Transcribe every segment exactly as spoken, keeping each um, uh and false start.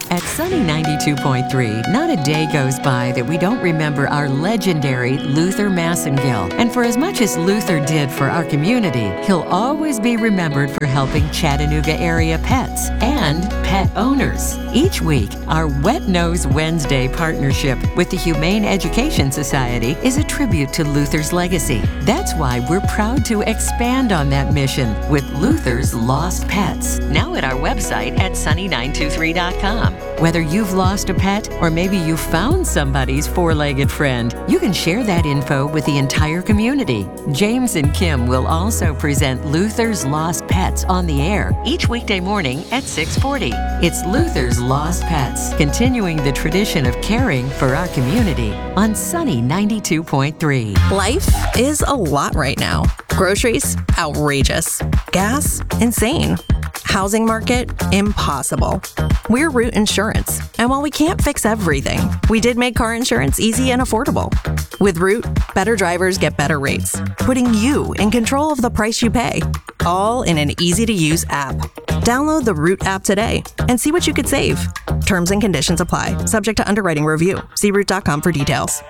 At Sunny ninety-two point three, not a day goes by that we don't remember our legendary Luther Massengill. And for as much as Luther did for our community, he'll always be remembered for helping Chattanooga area pets and pet owners. Each week, our Wet Nose Wednesday partnership with the Humane Education Society is a tribute to Luther's legacy. That's why we're proud to expand on that mission with Luther's Lost Pets, now at our website at sunny nine two three dot com. Whether you've lost a pet or maybe you found somebody's four-legged friend, you can share that info with the entire community. James and Kim will also present Luther's Lost Pets on the air each weekday morning at six forty. It's Luther's Lost Pets, continuing the tradition of caring for our community on Sunny ninety-two point three. Life is a lot right now. Groceries, outrageous. Gas, insane. Housing market, impossible. We're Root Insurance, and while we can't fix everything, we did make car insurance easy and affordable. With Root, better drivers get better rates, putting you in control of the price you pay, all in an easy-to-use app. Download the Root app today and see what you could save. Terms and conditions apply, subject to underwriting review. See root dot com for details.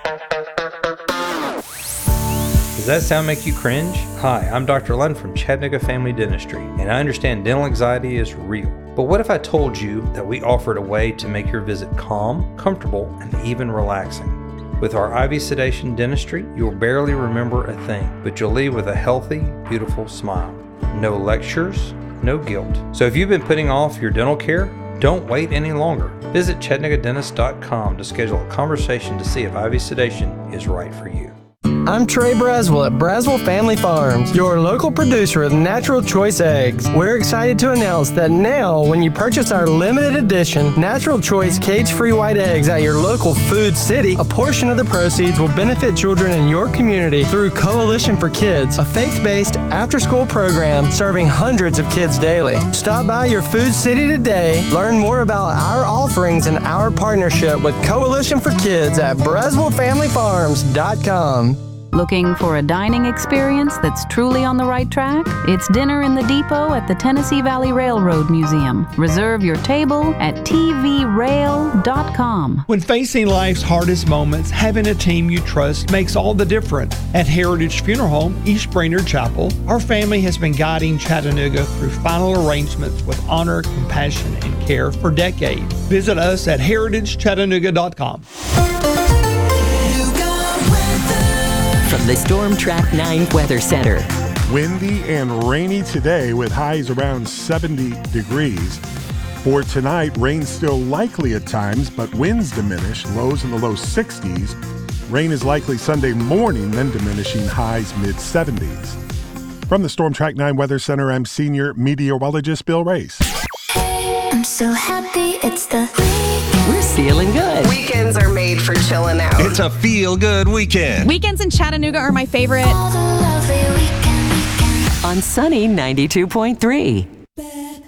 Does that sound make you cringe? Hi, I'm Doctor Lund from Chattanooga Family Dentistry, and I understand dental anxiety is real. But what if I told you that we offered a way to make your visit calm, comfortable, and even relaxing? With our I V sedation dentistry, you'll barely remember a thing, but you'll leave with a healthy, beautiful smile. No lectures, no guilt. So if you've been putting off your dental care, don't wait any longer. Visit Chattanooga Dentist dot com to schedule a conversation to see if I V sedation is right for you. I'm Trey Braswell at Braswell Family Farms, your local producer of Natural Choice Eggs. We're excited to announce that now, when you purchase our limited edition Natural Choice cage-free white eggs at your local Food City, a portion of the proceeds will benefit children in your community through Coalition for Kids, a faith-based after-school program serving hundreds of kids daily. Stop by your Food City today, learn more about our offerings and our partnership with Coalition for Kids at Braswell Family Farms dot com. Looking for a dining experience that's truly on the right track? It's Dinner in the Depot at the Tennessee Valley Railroad Museum. Reserve your table at t v rail dot com. When facing life's hardest moments, having a team you trust makes all the difference. At Heritage Funeral Home, East Brainerd Chapel, our family has been guiding Chattanooga through final arrangements with honor, compassion, and care for decades. Visit us at heritage chattanooga dot com. From the Storm Track nine Weather Center. Windy and rainy today with highs around seventy degrees. For tonight, rain still likely at times, but winds diminish, lows in the low sixties. Rain is likely Sunday morning, then diminishing, highs mid seventies. From the Storm Track nine Weather Center, I'm senior meteorologist Bill Race. I'm so happy it's the We're feeling good. Weekends are made for chilling out. It's a feel-good weekend. Weekends in Chattanooga are my favorite. all the lovely weekend, weekend. On Sunny ninety-two point three.